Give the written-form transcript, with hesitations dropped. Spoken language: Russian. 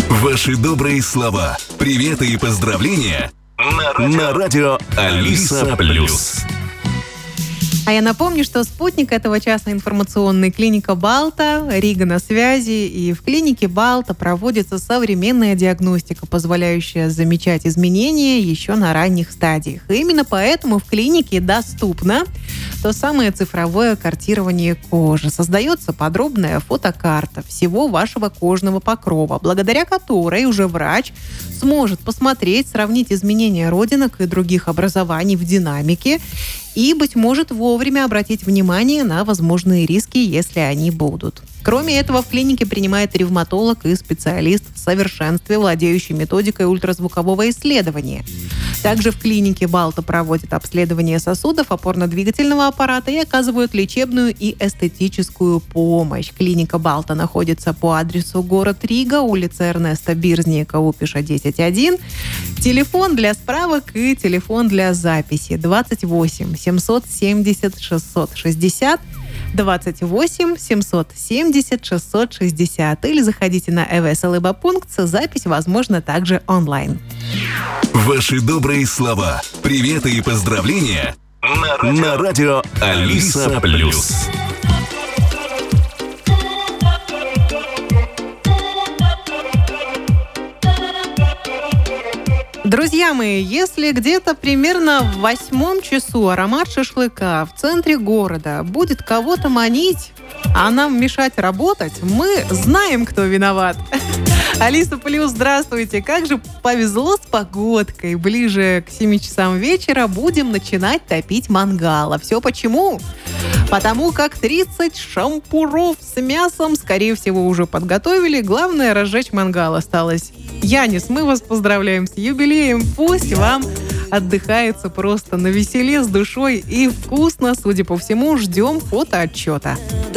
Ваши добрые слова, приветы и поздравления на радио Алиса Плюс. А я напомню, что спутник этого часа информационный клиника Балта, Рига на связи. И в клинике Балта проводится современная диагностика, позволяющая замечать изменения еще на ранних стадиях. И именно поэтому в клинике доступно то самое цифровое картирование кожи. Создается подробная фотокарта всего вашего кожного покрова, благодаря которой уже врач сможет посмотреть, сравнить изменения родинок и других образований в динамике и, быть может, вовремя обратить внимание на возможные риски, если они будут. Кроме этого, в клинике принимает ревматолог и специалист в совершенстве, владеющий методикой ультразвукового исследования. Также в клинике Балта проводят обследование сосудов, опорно-двигательного аппарата и оказывают лечебную и эстетическую помощь. Клиника Балта находится по адресу город Рига, улица Эрнеста Бирзния, Упиша, 10-1. Телефон для справок и телефон для записи 28 770 660, 28 770 660. Или заходите на evslb.pункт. Запись возможна также онлайн. Ваши добрые слова, приветы и поздравления на радио Алиса Плюс. Друзья мои, если где-то примерно в 8 часу аромат шашлыка в центре города будет кого-то манить, а нам мешать работать, мы знаем, кто виноват. Алиса Плюс, здравствуйте. Как же повезло с погодкой. Ближе к 7 часам вечера будем начинать топить мангал. А все почему? Потому как 30 шампуров с мясом, скорее всего, уже подготовили. Главное, разжечь мангал осталось. Янис, мы вас поздравляем с юбилеем. Пусть вам отдыхается просто навеселе, с душой и вкусно. Судя по всему, ждем фотоотчета.